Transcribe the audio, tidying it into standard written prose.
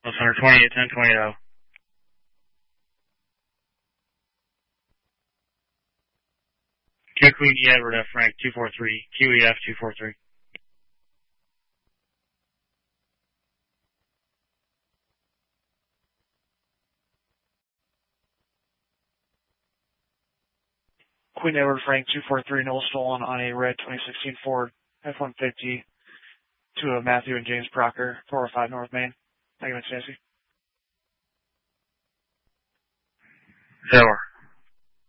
Plus 120 at 1020. Q Queen E Edward F Frank 243, QEF 243. Queen Edward Frank 243, no stolen on a red 2016 Ford F-150 to a Matthew and James Proctor, 405 North Main. Thank you, Mr. Nancy. Over.